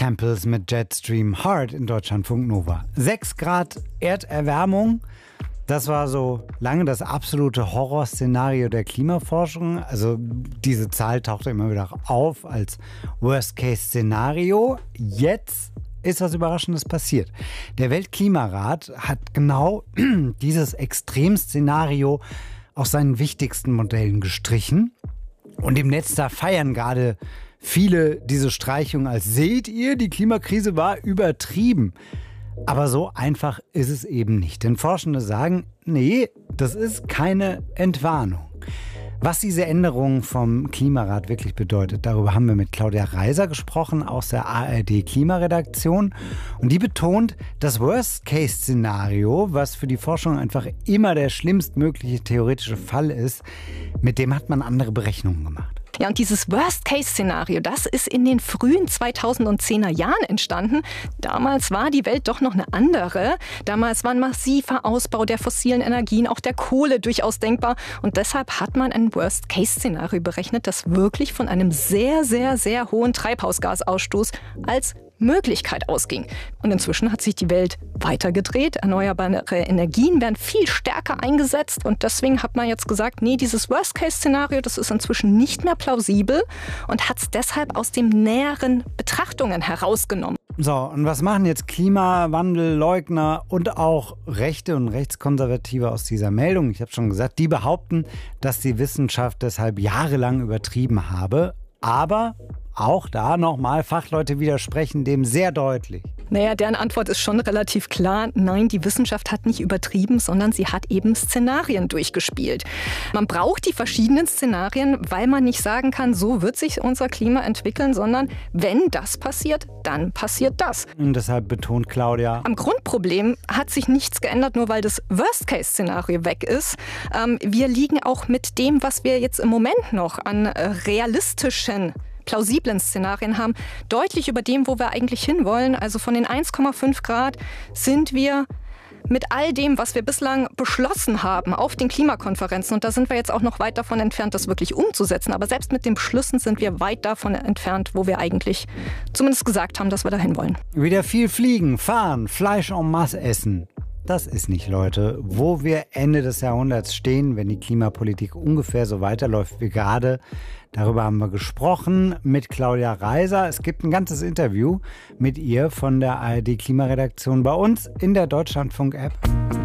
Temples mit Jetstream Heart in Deutschlandfunk Nova. 6 Grad Erderwärmung, das war so lange das absolute Horrorszenario der Klimaforschung. Also diese Zahl tauchte immer wieder auf als Worst-Case-Szenario. Jetzt ist was Überraschendes passiert. Der Weltklimarat hat genau dieses Extremszenario aus seinen wichtigsten Modellen gestrichen. Und im Netz da feiern gerade viele diese Streichung als, seht ihr, die Klimakrise war übertrieben. Aber so einfach ist es eben nicht. Denn Forschende sagen, nee, das ist keine Entwarnung. Was diese Änderung vom Klimarat wirklich bedeutet, darüber haben wir mit Claudia Reiser gesprochen aus der ARD-Klimaredaktion. Und die betont, das Worst-Case-Szenario, was für die Forschung einfach immer der schlimmstmögliche theoretische Fall ist, mit dem hat man andere Berechnungen gemacht. Ja, und dieses Worst-Case-Szenario, das ist in den frühen 2010er Jahren entstanden. Damals war die Welt doch noch eine andere. Damals war ein massiver Ausbau der fossilen Energien, auch der Kohle durchaus denkbar. Und deshalb hat man ein Worst-Case-Szenario berechnet, das wirklich von einem sehr, sehr, sehr hohen Treibhausgasausstoß als Möglichkeit ausging. Und inzwischen hat sich die Welt weitergedreht. Erneuerbare Energien werden viel stärker eingesetzt. Und deswegen hat man jetzt gesagt, nee, dieses Worst-Case-Szenario, das ist inzwischen nicht mehr plausibel und hat es deshalb aus den näheren Betrachtungen herausgenommen. So, und was machen jetzt Klimawandelleugner und auch Rechte und Rechtskonservative aus dieser Meldung? Ich habe schon gesagt, die behaupten, dass die Wissenschaft deshalb jahrelang übertrieben habe. Aber auch da nochmal, Fachleute widersprechen dem sehr deutlich. Naja, deren Antwort ist schon relativ klar. Nein, die Wissenschaft hat nicht übertrieben, sondern sie hat eben Szenarien durchgespielt. Man braucht die verschiedenen Szenarien, weil man nicht sagen kann, so wird sich unser Klima entwickeln, sondern wenn das passiert, dann passiert das. Und deshalb betont Claudia, am Grundproblem hat sich nichts geändert, nur weil das Worst-Case-Szenario weg ist. Wir liegen auch mit dem, was wir jetzt im Moment noch an realistischen plausiblen Szenarien haben, deutlich über dem, wo wir eigentlich hinwollen. Also von den 1,5 Grad sind wir mit all dem, was wir bislang beschlossen haben auf den Klimakonferenzen, und da sind wir jetzt auch noch weit davon entfernt, das wirklich umzusetzen, aber selbst mit den Beschlüssen sind wir weit davon entfernt, wo wir eigentlich zumindest gesagt haben, dass wir dahin wollen. Wieder viel fliegen, fahren, Fleisch en masse essen. Das ist nicht, Leute, wo wir Ende des Jahrhunderts stehen, wenn die Klimapolitik ungefähr so weiterläuft wie gerade. Darüber haben wir gesprochen mit Claudia Reiser. Es gibt ein ganzes Interview mit ihr von der ARD-Klimaredaktion bei uns in der Deutschlandfunk-App.